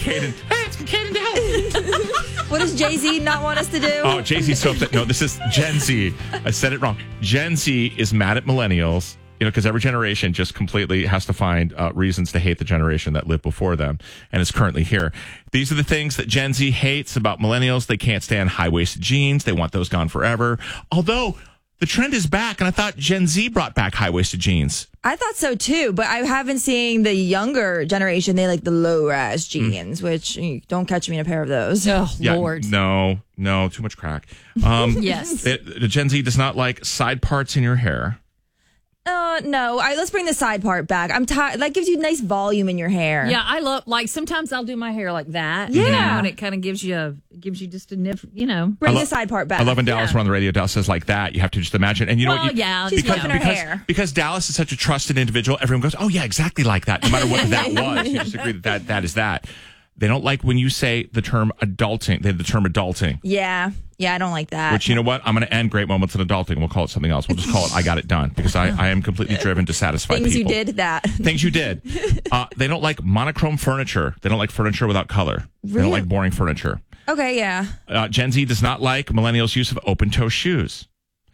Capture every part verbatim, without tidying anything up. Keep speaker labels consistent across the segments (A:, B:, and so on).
A: Kincaid and hey, it's Kincaid and Dallas.
B: What does Jay-Z not want us to do?
A: Oh, Jay-Z's so upset. No, this is Gen Z. I said it wrong. Gen Z is mad at millennials, you know, because every generation just completely has to find uh, reasons to hate the generation that lived before them and is currently here. These are the things that Gen Z hates about millennials. They can't stand high-waisted jeans. They want those gone forever. Although the trend is back, and I thought Gen Z brought back high-waisted jeans.
B: I thought so too, but I haven't seen the younger generation. They like the low-rise jeans, mm. which you don't catch me in a pair of those.
C: Oh,
A: yeah,
C: Lord.
A: No, no, too much crack. Um,
C: yes.
A: It, the Gen Z does not like side parts in your hair.
B: Uh, no. I, let's bring the side part back. I'm tired. That gives you nice volume in your hair.
C: Yeah, I love, like, sometimes I'll do my hair like that.
B: Yeah.
C: You know, and it kind of gives you, a, gives you just a nif, you know.
B: Bring
A: lo-
B: the side part back.
A: I love when Dallas
C: Yeah.
A: were on the radio. Dallas says like that. You have to just imagine. And you know
C: well,
A: what? You,
C: yeah.
B: She's
A: because,
B: flipping her
A: because,
B: hair.
A: because Dallas is such a trusted individual, everyone goes, oh, yeah, exactly like that. No matter what that was. You just agree that, that that is that. They don't like when you say the term adulting. They have the term adulting.
B: Yeah. Yeah, I don't like that.
A: Which, you know what? I'm going to end Great Moments in Adulting. We'll call it something else. We'll just call it I Got It Done. Because I, I am completely driven to satisfy
B: Things
A: people.
B: you did, that.
A: Things you did. Uh, they don't like monochrome furniture. They don't like furniture without color. They
B: Really?
A: don't like boring furniture.
B: Okay, yeah.
A: Uh, Gen Z does not like millennials' use of open-toe shoes.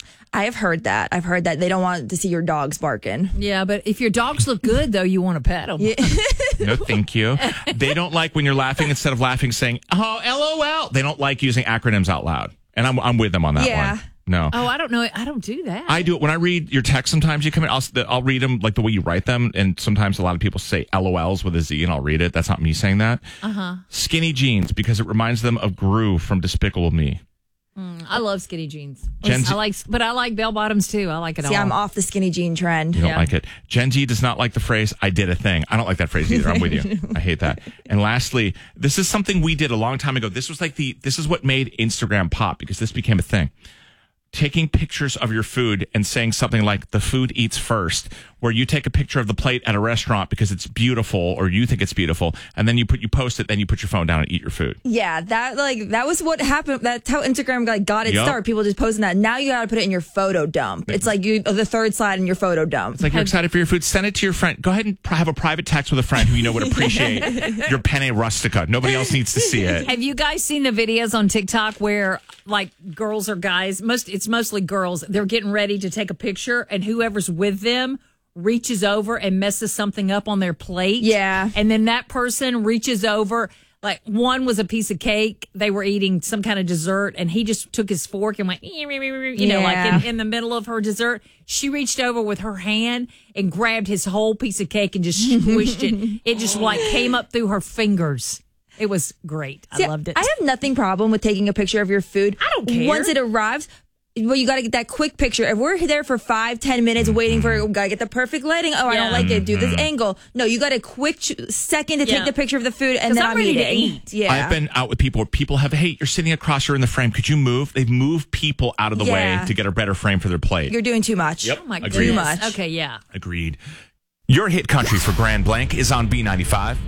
B: I have heard that. I've heard that they don't want to see your dogs barking.
C: Yeah, but if your dogs look good, though, you want to pet them.
B: Yeah.
A: No, thank you. They don't like when you're laughing instead of laughing, saying, oh, LOL. They don't like using acronyms out loud. And I'm I'm with them on that
B: Yeah.
A: one. No.
C: Oh, I don't know. I don't do that.
A: I do it when I read your text. Sometimes you come in, I'll, I'll read them like the way you write them. And sometimes a lot of people say LOLs with a Z and I'll read it. That's not me saying that.
C: Uh-huh.
A: Skinny jeans because it reminds them of Gru from Despicable Me.
C: Mm, I love skinny jeans.
A: Gen Z-
C: I like, but I like bell bottoms too. I like it
B: See,
C: all.
B: I'm off the skinny jean trend.
A: You don't
C: Yeah.
A: like it. Gen Z does not like the phrase, I did a thing. I don't like that phrase either. I'm with you. I hate that. And lastly, this is something we did a long time ago. This was like the, this is what made Instagram pop because this became a thing. Taking pictures of your food and saying something like the food eats first, where you take a picture of the plate at a restaurant because it's beautiful or you think it's beautiful. And then you put, you post it, then you put your phone down and eat your food.
B: Yeah, that like that was what happened. That's how Instagram like got its
A: Yep.
B: start. People just posting that. Now you got to put it in your photo dump. It's like you the third slide in your photo dump.
A: It's like you're excited for your food. Send it to your friend. Go ahead and pr- have a private text with a friend who you know would appreciate your penne rustica. Nobody else needs to see it.
C: Have you guys seen the videos on TikTok where like girls or guys, most it's mostly girls, they're getting ready to take a picture and whoever's with them reaches over and messes something up on their plate.
B: Yeah.
C: And then that person reaches over, like one was a piece of cake. They were eating some kind of dessert and he just took his fork and went, you know, like
B: Yeah.
C: in, in the middle of her dessert. She reached over with her hand and grabbed his whole piece of cake and just squished it. It just like came up through her fingers. It was great. I
B: See,
C: loved it.
B: I have nothing problem with taking a picture of your food.
C: I don't care.
B: Once it arrives, well, you got to get that quick picture. If we're there for five, ten minutes waiting for it, got to get the perfect lighting. Oh, I
C: Yeah.
B: don't like it. Do this
A: Mm-hmm.
B: angle. No, you got a quick ch- second to
C: Yeah.
B: take the picture of the food, and
C: 'Cause
B: then
C: I'm
B: I'm,
C: ready to
B: eating.
C: eat.
B: Yeah.
A: I've been out with people where people have, hey, you're sitting across, you're in the frame. Could you move? They've moved people out of the
B: Yeah.
A: way to get a better frame for their plate.
B: You're doing too much.
A: Yep.
C: Oh my
A: Agreed.
C: goodness.
B: Too much.
C: Okay, yeah.
A: Agreed. Your hit country for Grand Blanc is on B ninety-five.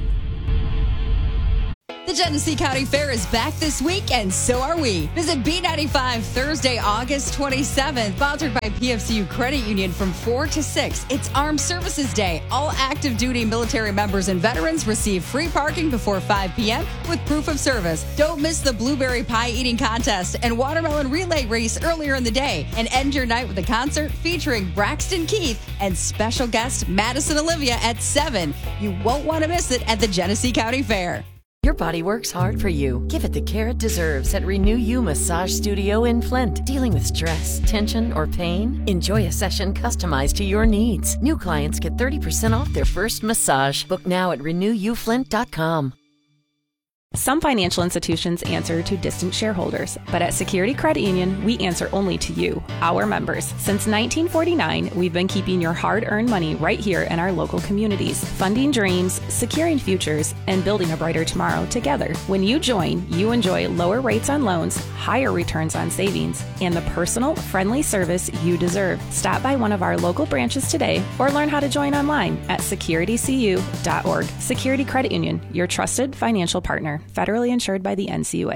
D: The Genesee County Fair is back this week, and so are we. Visit B ninety-five Thursday, August twenty-seventh, sponsored by P F C U Credit Union from four to six. It's Armed Services Day. All active duty military members and veterans receive free parking before five p.m. with proof of service. Don't miss the blueberry pie eating contest and watermelon relay race earlier in the day. And end your night with a concert featuring Braxton Keith and special guest Madison Olivia at seven. You won't want to miss it at the Genesee County Fair.
E: Your body works hard for you. Give it the care it deserves at Renew You Massage Studio in Flint. Dealing with stress, tension, or pain? Enjoy a session customized to your needs. New clients get thirty percent off their first massage. Book now at renew you flint dot com.
F: Some financial institutions answer to distant shareholders, but at Security Credit Union, we answer only to you, our members. Since nineteen forty-nine, we've been keeping your hard-earned money right here in our local communities, funding dreams, securing futures, and building a brighter tomorrow together. When you join, you enjoy lower rates on loans, higher returns on savings, and the personal, friendly service you deserve. Stop by one of our local branches today or learn how to join online at security c u dot org. Security Credit Union, your trusted financial partner. Federally insured by the N C U A.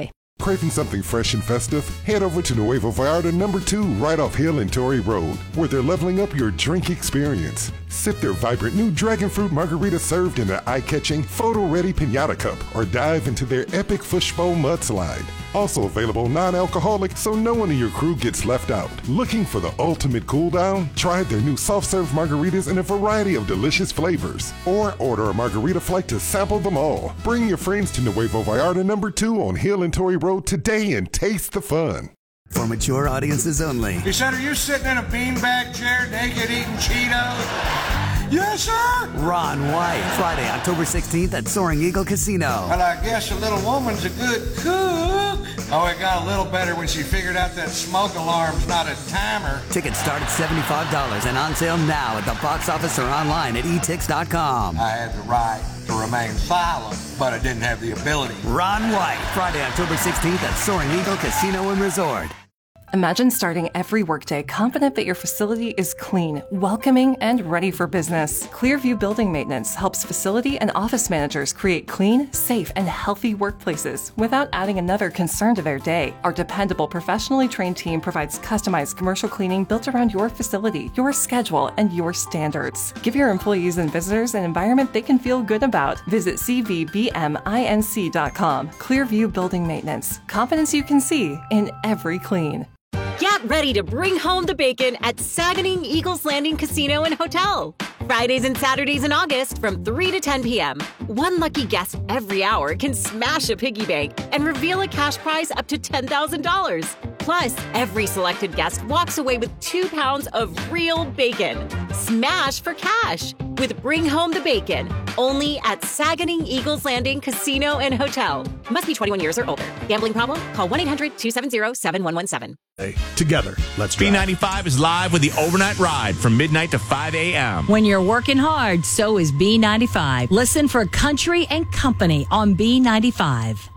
G: Craving something fresh and festive? Head over to Nuevo Vallarta number two right off Hill and Torrey Road, where they're leveling up your drink experience. Sip their vibrant new dragon fruit margarita served in an eye-catching, photo-ready piñata cup, or dive into their epic fishbowl mudslide. Also available non-alcoholic, so no one in your crew gets left out. Looking for the ultimate cool down? Try their new soft-serve margaritas in a variety of delicious flavors. Or order a margarita flight to sample them all. Bring your friends to Nuevo Vallarta number two on Hill and Torrey Road today and taste the fun.
H: For mature audiences only.
I: He said, are you sitting in a beanbag chair naked eating Cheetos? Yes, sir.
H: Ron White, Friday, October sixteenth at Soaring Eagle Casino.
I: Well, I guess a little woman's a good cook. Oh, it got a little better when she figured out that smoke alarm's not a timer.
H: Tickets start at seventy-five dollars and on sale now at the box office or online at e tix dot com.
I: I had the right to remain silent, but I didn't have the ability.
H: Ron White, Friday, October sixteenth at Soaring Eagle Casino and Resort.
J: Imagine starting every workday confident that your facility is clean, welcoming, and ready for business. Clearview Building Maintenance helps facility and office managers create clean, safe, and healthy workplaces without adding another concern to their day. Our dependable, professionally trained team provides customized commercial cleaning built around your facility, your schedule, and your standards. Give your employees and visitors an environment they can feel good about. Visit c v b m inc dot com. Clearview Building Maintenance. Confidence you can see in every clean.
K: Get ready to bring home the bacon at Saganing Eagles Landing Casino and Hotel. Fridays and Saturdays in August from three to ten p.m. One lucky guest every hour can smash a piggy bank and reveal a cash prize up to ten thousand dollars. Plus, every selected guest walks away with two pounds of real bacon. Smash for cash with Bring Home the Bacon. Only at Saganing Eagles Landing Casino and Hotel. Must be twenty-one years or older. Gambling problem? Call one eight hundred two seven zero seven one one seven.
L: Hey, together, let's drive.
A: B ninety-five is live with the overnight ride from midnight to five a.m.
C: When you're working hard, so is B ninety-five. Listen for Country and Company on B ninety-five.